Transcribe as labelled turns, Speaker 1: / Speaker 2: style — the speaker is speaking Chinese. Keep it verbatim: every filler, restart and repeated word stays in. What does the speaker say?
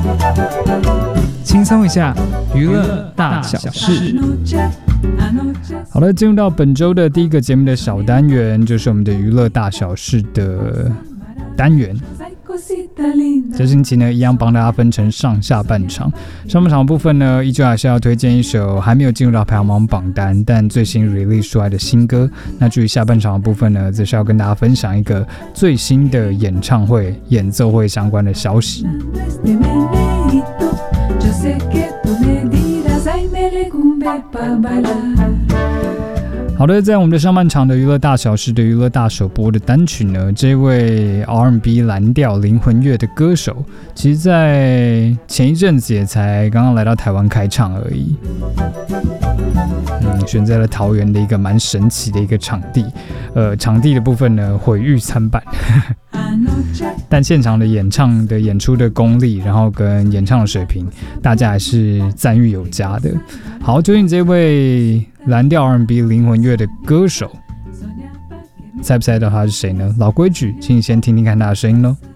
Speaker 1: 轻松一下，娱乐大小事。好了，进入到本周的第一个节目的小单元，就是我们的娱乐大小事的单元。这星期呢，一样帮大家分成上下半场。上半场的部分呢，依旧还是要推荐一首还没有进入到排行榜榜单，但最新 release 出来的新歌。那至于下半场的部分呢，则是要跟大家分享一个最新的演唱会、演奏会相关的消息。好的，在我们的上半场的娱乐大小事的娱乐大首播的单曲呢，这位 R and B 蓝调灵魂乐的歌手，其实在前一阵子也才刚刚来到台湾开唱而已。嗯，选在了桃园的一个蛮神奇的一个场地，呃，场地的部分呢毁誉参半，但现场的演唱的演出的功力，然后跟演唱的水平，大家还是赞誉有加的。好，究竟这位蓝调 R and B 灵魂乐的歌手，猜不猜到他是谁呢？老规矩，请你先听听看他的声音咯。